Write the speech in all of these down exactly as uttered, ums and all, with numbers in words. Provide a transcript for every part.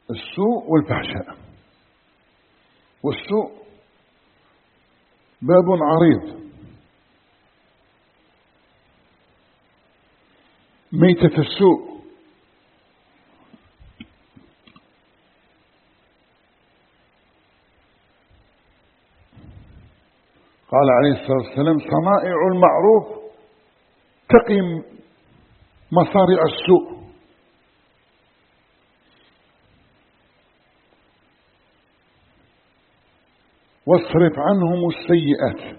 السوء والفحشاء. والسوء باب عريض، ميتة السوء قال عليه الصلاة والسلام: صنائع المعروف تقي مصارع السوء. واصرف عنهم السيئات.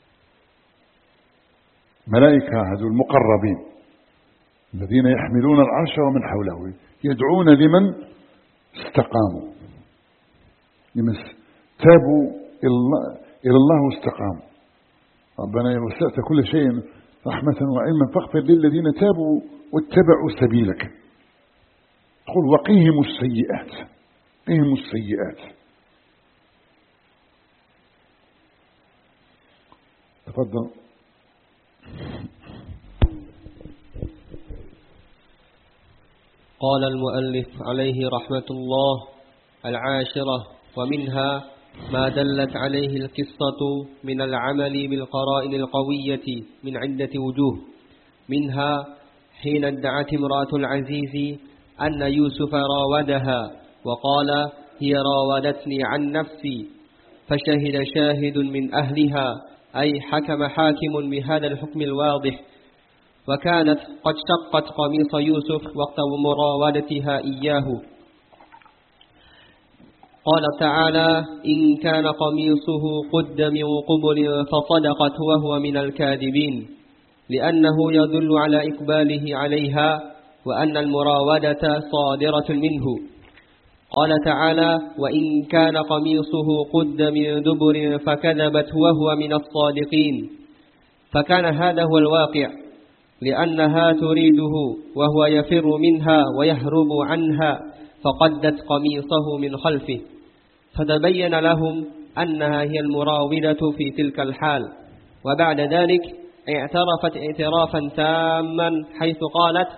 ملائكة هذو المقربين الذين يحملون العرش ومن حوله يدعون لمن استقاموا، لمن تابوا إلى الله واستقاموا. ربنا وسعت كل شيء رحمة وعلما فاغفر للذين تابوا واتبعوا سبيلك. قل وقيهم السيئات، قيهم السيئات. تفضل. قال المؤلف عليه رحمة الله: العاشرة: ومنها ما دلت عليه القصة من العمل بالقرائن القوية من عدة وجوه. منها حين ادعت امرأة العزيز أن يوسف راودها وقال: هي راودتني عن نفسي، فشهد شاهد من أهلها، أي حكم حاكم بهذا الحكم الواضح. وكانت قد شقت قميص يوسف وقت مراودتها إياه. قال تعالى: إن كان قميصه قد من قبل فصدقت وهو من الكاذبين، لأنه يدل على إقباله عليها وأن المراودة صادرة منه. قال تعالى: وإن كان قميصه قد من دبر فكذبت وهو من الصادقين. فكان هذا هو الواقع، لأنها تريده وهو يفر منها ويهرب عنها، فقدت قميصه من خلفه، فتبين لهم أنها هي المراودة في تلك الحال. وبعد ذلك اعترفت اعترافا تاما، حيث قالت: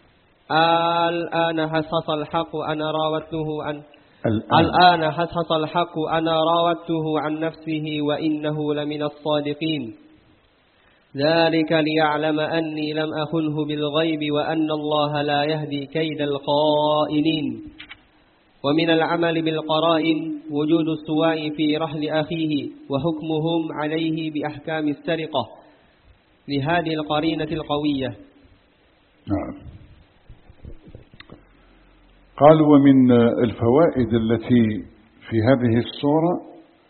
الآن حصل الحق أنا راودته عن الآن حصل الحق أنا راودته عن نفسه وإنه لمن الصادقين. ذلك ليعلم أني لم أخنه بالغيب وأن الله لا يهدي كيد الخائنين. ومن العمل بالقرائن وجود السواء في رحل أخيه وحكمهم عليه بأحكام السرقة لهذه القرينة القوية. نعم. قال: ومن الفوائد التي في هذه السورة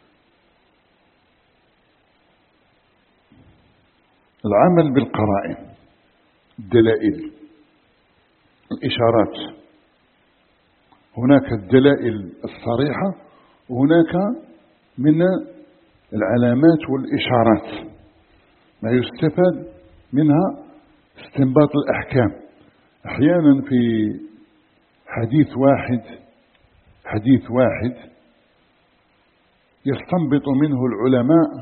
العمل بالقرائن، الدلائل، الإشارات. هناك الدلائل الصريحة وهناك من العلامات والإشارات ما يستفاد منها استنباط الأحكام. أحيانا في حديث واحد حديث واحد يستنبط منه العلماء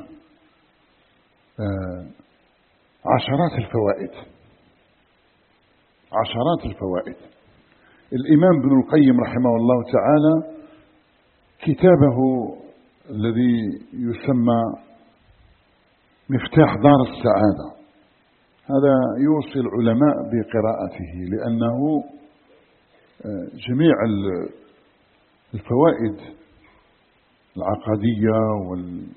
عشرات الفوائد عشرات الفوائد. الإمام ابن القيم رحمه الله تعالى كتابه الذي يسمى مفتاح دار السعادة هذا يوصي العلماء بقراءته، لأنه جميع الفوائد العقدية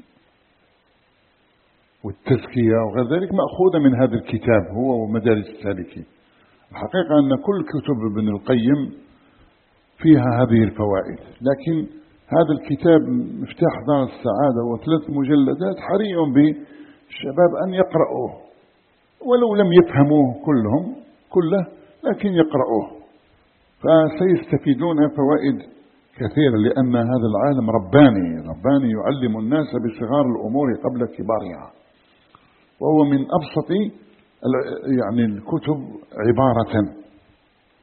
والتزكية وغير ذلك مأخوذة من هذا الكتاب هو ومدارس السالكين. الحقيقة أن كل كتب ابن القيم فيها هذه الفوائد، لكن هذا الكتاب مفتاح دار السعادة وثلاث مجلدات حري بالشباب أن يقرأوه، ولو لم يفهموه كلهم كله لكن يقرأوه، فسيستفيدون فوائد كثيرة، لأن هذا العالم رباني رباني يعلم الناس بصغار الأمور قبل كبارها، وهو من أبسط يعني الكتب عبارة.